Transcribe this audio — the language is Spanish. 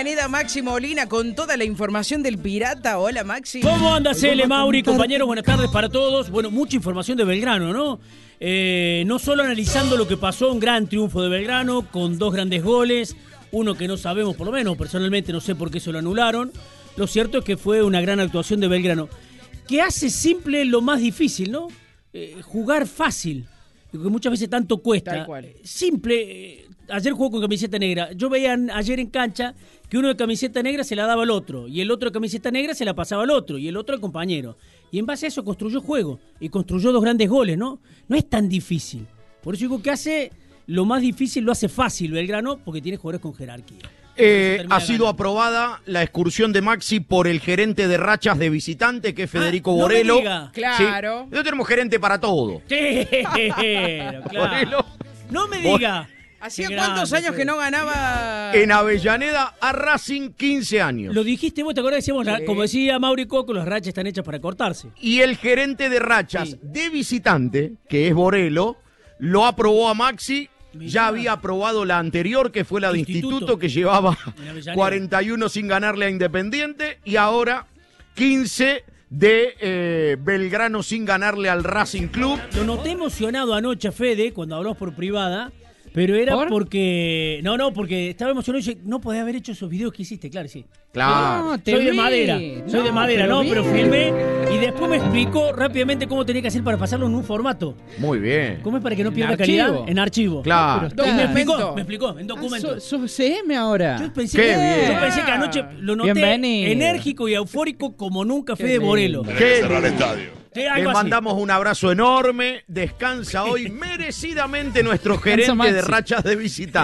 bienvenida Maxi Molina con toda la información del Pirata. Hola Maxi. ¿Cómo anda Cele, Mauri, compañeros? Buenas tardes para todos. Bueno, mucha información de Belgrano, ¿no? No solo analizando lo que pasó, un gran triunfo de Belgrano con 2 grandes goles, uno que no sabemos, por lo menos personalmente no sé por qué se lo anularon. Lo cierto es que fue una gran actuación de Belgrano, que hace simple lo más difícil, ¿no? Jugar fácil, que muchas veces tanto cuesta. Tal cual. Simple. Ayer jugó con camiseta negra. Yo veía ayer en cancha que uno de camiseta negra se la daba al otro, y el otro de camiseta negra se la pasaba al otro, y el otro al compañero. Y en base a eso construyó juego, y construyó 2 grandes goles, ¿no? No es tan difícil. Por eso digo que hace lo más difícil, lo hace fácil Belgrano, porque tiene jugadores con jerarquía. Ha sido aprobada la excursión de Maxi por el gerente de rachas de visitante, que es Federico Borelo. No me diga. Claro. Sí. Nosotros tenemos gerente para todo. Claro. Borelo. No me diga. ¿Hacía Qué cuántos grande, años que no ganaba? En Avellaneda a Racing, 15 años. Lo dijiste vos, ¿te acordás? Decíamos, Sí. como decía Mauri Coco, las rachas están hechas para cortarse. Y el gerente de rachas de visitante, que es Borelo, lo aprobó a Maxi. Mirá. Ya había aprobado la anterior, que fue la de Instituto, que llevaba En Avellaneda. 41 sin ganarle a Independiente, y ahora 15 de Belgrano sin ganarle al Racing Club. Lo noté emocionado anoche, Fede, cuando hablamos por privada, pero era porque... No, porque estaba emocionado y dije, no podés haber hecho esos videos que hiciste, claro, sí. Claro. No, te Soy de vi. madera, pero bien. filmé y después me explicó rápidamente cómo tenía que hacer para pasarlo en un formato. Muy bien. ¿Cómo es para que no pierda archivo? calidad? En archivo. Claro. Y me Documento. explicó, en documento. ¿Sos CM ahora? Yo pensé, Qué bien. yo pensé que anoche lo noté Bienvenido. enérgico y eufórico como nunca Qué Fede lindo. Borelo. Qué Cerrar el estadio. Sí, Le algo así. mandamos un abrazo enorme. Descansa hoy merecidamente nuestro gerente Maxi. de rachas de visitante.